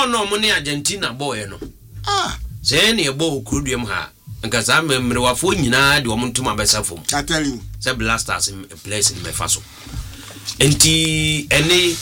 ball no money Argentina boy no say ne ball kuduem ha nka za memrewafo nyina de omontuma besafom I tell you say blasters in place in mefaso enti eni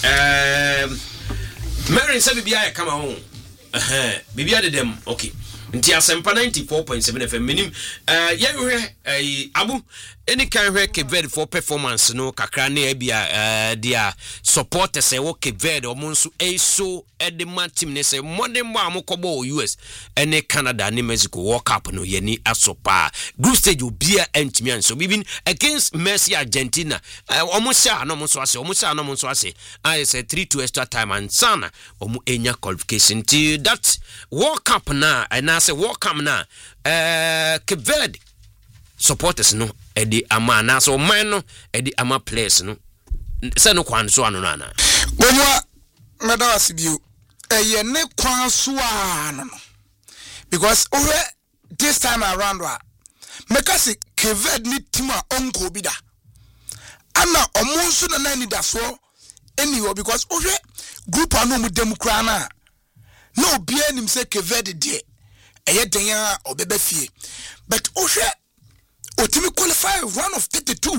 Mary say bibia come on bibia de dem okay nti asempa 94.7 FM minim yehwe abu any kind of Cape for performance no kakra na bia dia supporters say wo Cape Verde omonso so edema team ne say modern ba amokobo US ene Canada ne Mexico World Cup no yeni asopa group stage obia entimi anso bibin against Messi Argentina omosa no monso ase I say 3-2 extra time and sana omo enya qualification till that World Cup na and I say World Cup na Cape Verde supporters no edi ama na so man no edi ama players no se no kwan so anu na Bonwa medawasi biu ye ne kwan so anu because over this time around wa make us Cape ni team a onko bi da ana omonso na nani da so anyway because over group anu mu dem kra na obi anim se Cape de eye den a obebe fie but over Otimi qualify one of 32.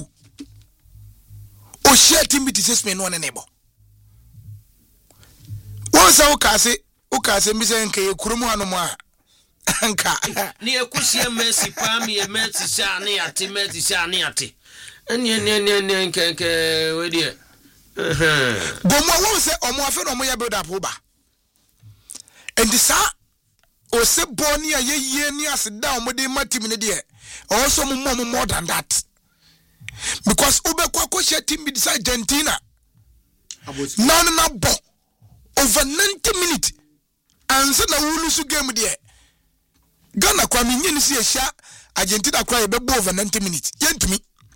O share team with this man one enable. Once ukase mi se nke kurumu anu mo anka. Ni ekusia Messi pa mi Messi sha ni ati. Eni nke we die. Bomo won se omo afa no mo ya build up oba. And this o se boni ayeye ni aseda omo de matim ne de. Also more than that. Because Ubekwa share team with Argentina. Na bo over 90 minutes. And so na wulusu game there. Ghana kwa minyi si sha Argentina kwa bebo over 90 minutes. Yentumi.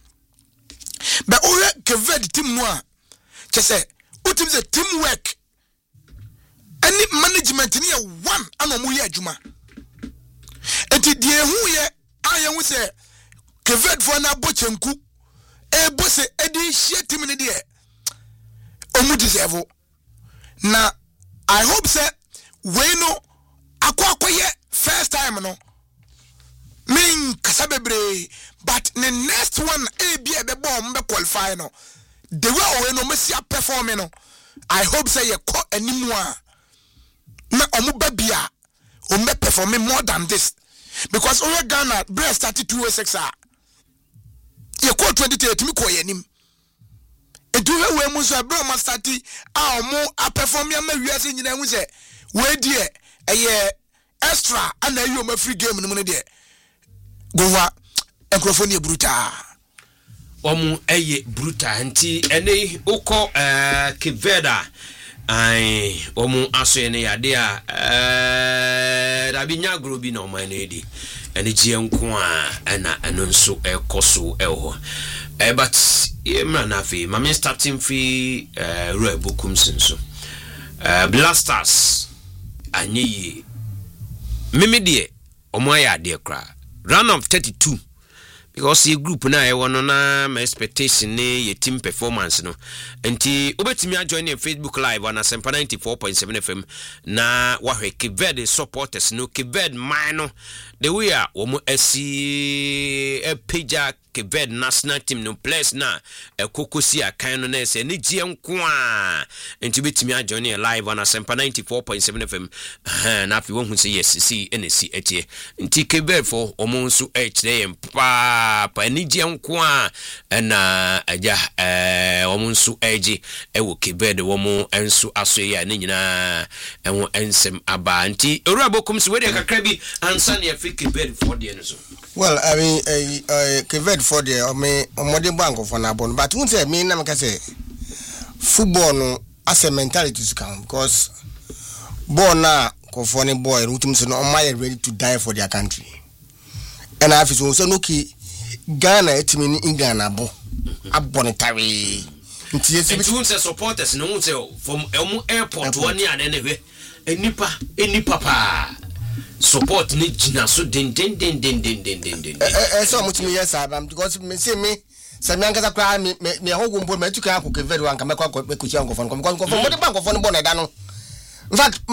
But owe Cape team no a chese utim se teamwork. Any management ni one ana mu ye adwuma. Enti die hu ye ayen we say Cape for na bochenku bose edi share team ni de omu deserve na I hope say we no akwakoye first time no min kasabebre but the next one be be bomb be qualify no the way we no mesia perform no I hope say ye ko animu a na omu babia o me perform more than this. Because over Ghana, breast started 206. You call 2030, me call him. And do you wear Musa Broma started our more a perform your US in the say, where dear a year extra and then you my free game in the money there. Go and Crofonia Bruta. Omu eye bruta anti ene uko Cape Verde ai omu aso ene yade a rabinya grobi no man edi ene gie nko a na eno nso ekoso eho but emra na fi mama starting fi ro bokum senso blasters anyi mimi de omu ayade kra run of 32 because the group na e wono na my expectation ne ye team performance no enti obetimi a join Facebook live on Asempa 94.7 FM na wahwe Cape Verde supporters no Cape Verde man no the way a wo asi page Cape Verde national team no players na kokosi akan no na se ne gie nko a enti obetimi a join live on Asempa 94.7 FM na afi wo hu se yes see NC etie enti Cape Verde for omonso pa ni gie nko a na aja omonso eji ewo Cape Verde wo mo enso aso ya ne nyina enwo ensem aba nti ewura bokum se we de kakra bi ansa na afi Cape Verde for de so. Well, I mean, Cape Verde for the modern bank of an abon, but won't say me, I say football no as a mentality to come because born now, Kofoni boy, Rutumson, on my ready to die for their country. And I have to say, no key Ghana, it mean in Ghana, abonetary. It won't say supporters, no one say from Elmo Airport 1 year and anyway, any papa. Support ni jina so den so much me yes because me say me Samianka kwa me hogo mbo me tuka ko Cape Verde wanka me kwa ko kuchi anko fon ko mo de banko fon bo na da no in fact